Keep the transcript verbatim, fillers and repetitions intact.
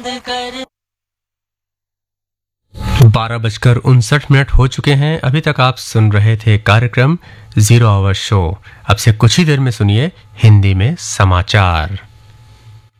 बारह बजकर उनसठ मिनट हो चुके हैं। अभी तक आप सुन रहे थे कार्यक्रम जीरो आवर शो। अब से कुछ ही देर में सुनिए हिंदी में समाचार।